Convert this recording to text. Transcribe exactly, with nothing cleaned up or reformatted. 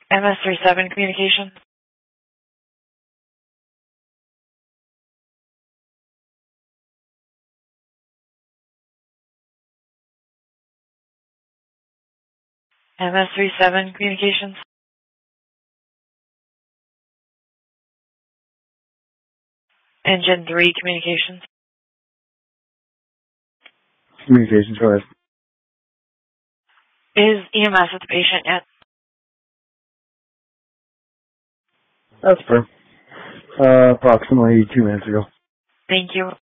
M S thirty-seven communications. M S thirty-seven communications. Engine three communications. Communications, go ahead. Is E M S with the patient yet? That's fair. Uh, approximately two minutes ago. Thank you.